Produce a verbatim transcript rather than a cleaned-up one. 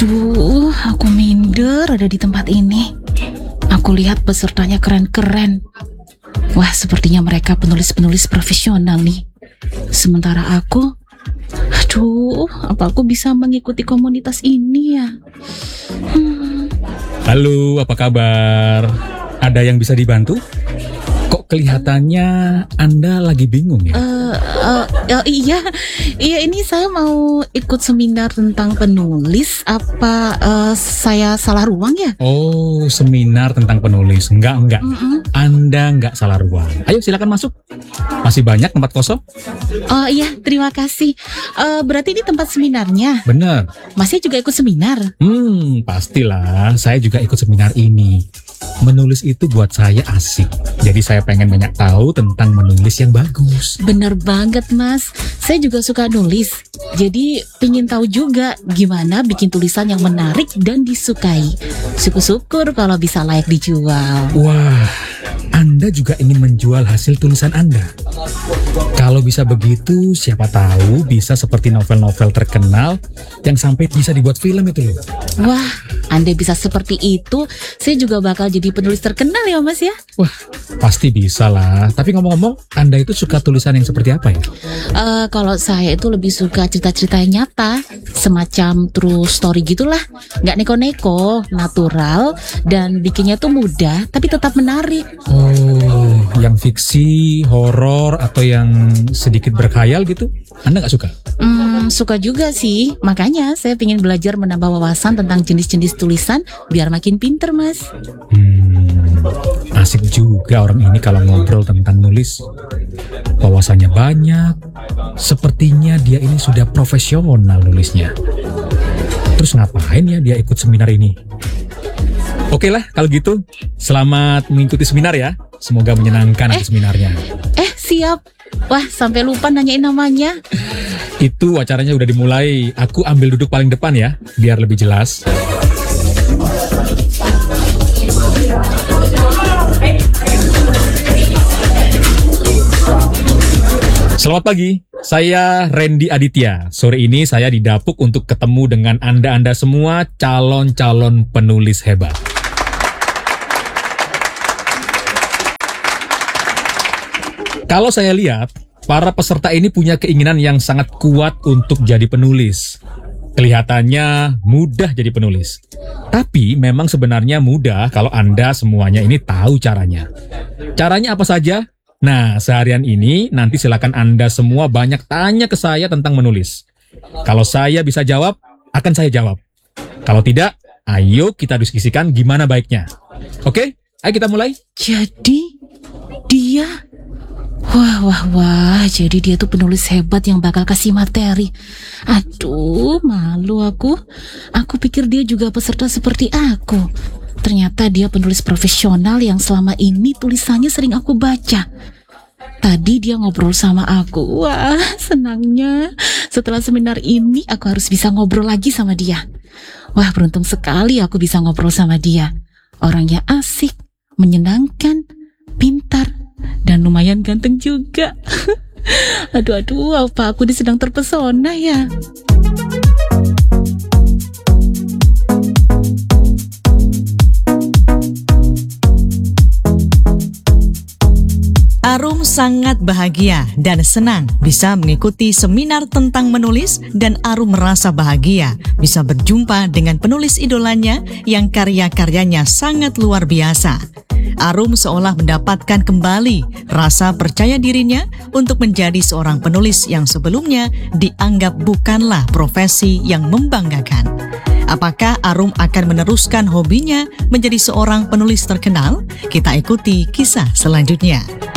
Aduh, aku minder ada di tempat ini. Aku lihat pesertanya keren-keren. Wah, sepertinya mereka penulis-penulis profesional nih. Sementara aku, aduh, apa aku bisa mengikuti komunitas ini ya? Hmm. Halo, apa kabar? Ada yang bisa dibantu? Kok kelihatannya Anda lagi bingung ya? Uh, uh, uh, iya, iya ini saya mau ikut seminar tentang penulis. Apa uh, saya salah ruang ya? Oh, seminar tentang penulis. Enggak, enggak. Mm-mm. Anda enggak salah ruang. Ayo silakan masuk. Masih banyak tempat kosong? Oh iya, terima kasih. Uh, berarti ini tempat seminarnya? Bener. Masih juga ikut seminar? Hmm, pastilah. Saya juga ikut seminar ini. Menulis itu buat saya asik. Jadi saya pengen banyak tahu tentang menulis yang bagus. Bener banget mas, saya juga suka nulis. Jadi pingin tahu juga gimana bikin tulisan yang menarik dan disukai. Syukur-syukur kalau bisa layak dijual. Wah, Anda juga ingin menjual hasil tulisan Anda. Kalau bisa begitu, siapa tahu bisa seperti novel-novel terkenal yang sampai bisa dibuat film itu loh. Wah, Anda bisa seperti itu, saya juga bakal jadi penulis terkenal ya mas ya. Wah, pasti bisa lah. Tapi ngomong-ngomong, Anda itu suka tulisan yang seperti apa ya? Uh, kalau saya itu lebih suka cerita-cerita yang nyata, semacam true story gitulah. Nggak neko-neko, natural, dan bikinnya tuh mudah, tapi tetap menarik. Oh, yang fiksi, horor, atau yang sedikit berkhayal gitu? Anda nggak suka? Hmm, suka juga sih. Makanya saya ingin belajar menambah wawasan tentang jenis-jenis tulisan biar makin pinter mas. Hmm, asik juga orang ini kalau ngobrol tentang nulis. Wawasannya banyak. Sepertinya dia ini sudah profesional nulisnya. Terus ngapain ya dia ikut seminar ini? Oke lah kalau gitu. Selamat mengikuti seminar ya. Semoga menyenangkan eh, nanti seminarnya. Eh siap. Wah sampai lupa nanyain namanya. Itu acaranya udah dimulai. Aku ambil duduk paling depan ya, biar lebih jelas. Selamat pagi, saya Randy Aditya. Sore ini saya didapuk untuk ketemu dengan Anda-Anda semua calon-calon penulis hebat. Kalau saya lihat, para peserta ini punya keinginan yang sangat kuat untuk jadi penulis. Kelihatannya mudah jadi penulis. Tapi memang sebenarnya mudah kalau Anda semuanya ini tahu caranya. Caranya apa saja? Nah, seharian ini nanti silakan Anda semua banyak tanya ke saya tentang menulis. Kalau saya bisa jawab, akan saya jawab. Kalau tidak, ayo kita diskusikan gimana baiknya. Oke, ayo kita mulai. Jadi, dia... Wah, wah, wah, jadi dia tuh penulis hebat yang bakal kasih materi. Aduh, malu aku. Aku pikir dia juga peserta seperti aku. Ternyata dia penulis profesional yang selama ini tulisannya sering aku baca. Tadi dia ngobrol sama aku. Wah, senangnya. Setelah seminar ini, aku harus bisa ngobrol lagi sama dia. Wah, beruntung sekali aku bisa ngobrol sama dia. Orangnya asik, menyenangkan, pintar, dan lumayan ganteng juga. Aduh, aduh, apa aku ini sedang terpesona ya? Arum sangat bahagia dan senang bisa mengikuti seminar tentang menulis, dan Arum merasa bahagia bisa berjumpa dengan penulis idolanya yang karya-karyanya sangat luar biasa. Arum seolah mendapatkan kembali rasa percaya dirinya untuk menjadi seorang penulis yang sebelumnya dianggap bukanlah profesi yang membanggakan. Apakah Arum akan meneruskan hobinya menjadi seorang penulis terkenal? Kita ikuti kisah selanjutnya.